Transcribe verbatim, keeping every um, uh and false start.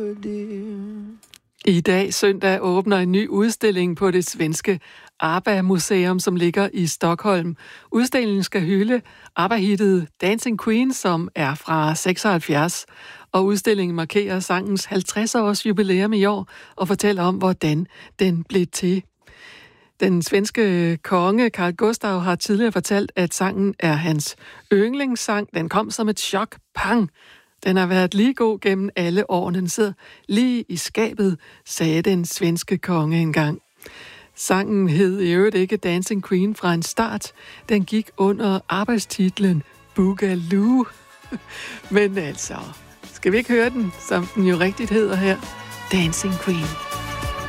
I dag søndag åbner en ny udstilling på det svenske ABBA-museum, som ligger i Stockholm. Udstillingen skal hylde ABBA-hittet Dancing Queen, som er fra seksoghalvfjerds. Og udstillingen markerer sangens halvtreds-års jubilæum i år og fortæller om, hvordan den blev til. Den svenske konge Carl Gustaf har tidligere fortalt, at sangen er hans yndlingssang. Den kom som et chok. Pang! Den har været lige god gennem alle årene. Den sidder lige i skabet, sagde den svenske konge engang. Sangen hed i øvrigt ikke Dancing Queen fra en start. Den gik under arbejdstitlen Boogaloo. Men altså, skal vi ikke høre den, som den jo rigtigt hedder her? Dancing Queen.